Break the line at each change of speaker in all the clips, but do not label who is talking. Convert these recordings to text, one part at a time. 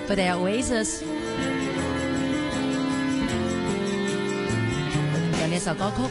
佢哋有 Oasis 有呢首歌曲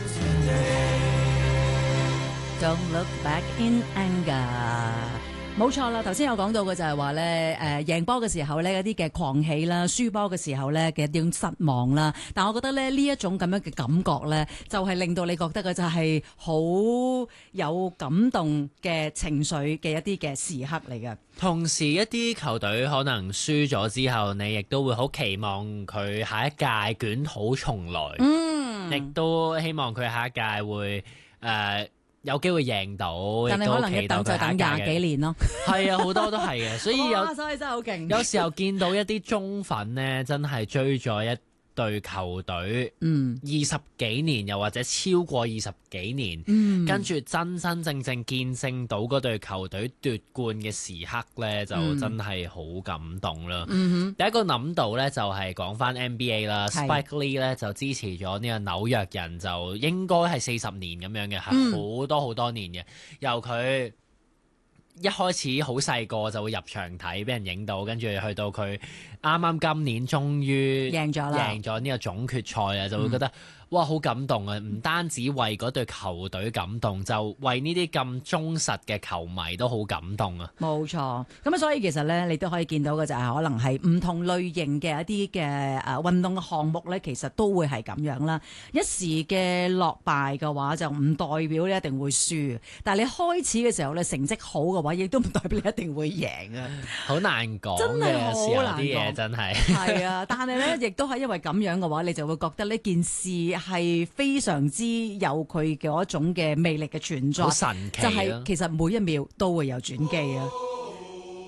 Don't Look Back in Anger。冇錯啦，頭先有講到嘅就係話咧，贏波嘅時候咧，一啲嘅狂喜啦，輸波嘅時候咧嘅一種失望啦。但我覺得咧，呢一種咁樣嘅感覺咧，就係令到你覺得嘅就係好有感動嘅情緒嘅一啲嘅時刻嚟嘅。
同時一啲球隊可能輸咗之後，你亦都會好期望佢下一屆捲土重來，亦都希望佢下一屆會有機會贏到，
但係可能一等就等20幾年咯。係
啊，好多都係嘅，所以
所以真係好勁。
有時候見到一啲忠粉呢，真係追咗一隊球隊20幾年，又或者超過20幾年，跟住真真正正見證到嗰隊球隊奪冠嘅時刻呢，就真係好感動啦。第一個諗到呢，就係講翻 NBA 啦，Spike Lee 呢就支持咗呢個紐約人，就應該係40年咁樣嘅，係好多好多年嘅，由佢一開始好細個就會入場睇，俾人影到，跟住去到佢啱啱今年終於贏咗呢個總決賽啦，就會覺得哇好感動啊！唔單止為嗰隊球隊感動，就為呢啲咁忠實嘅球迷都好感動啊！
冇錯，咁所以其實咧，你都可以見到嘅就係可能係唔同類型嘅一啲嘅運動嘅項目咧，其實都會係咁樣啦。一時嘅落敗嘅話，就唔代表你一定會輸，但係你開始嘅時候咧，成績好嘅話，亦都唔代表你一定會贏啊！
好難講嘅，
真係好難講
啲嘢真係
係啊！但係咧，亦都係因為咁樣嘅話，你就會覺得呢件事係非常之有佢嘅一種嘅魅力嘅存在，
好神奇，
就係其實每一秒都會有轉機啊！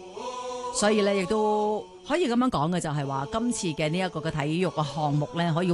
所以咧，亦都可以咁樣講嘅就係話，今次嘅呢一個嘅體育嘅項目咧，可以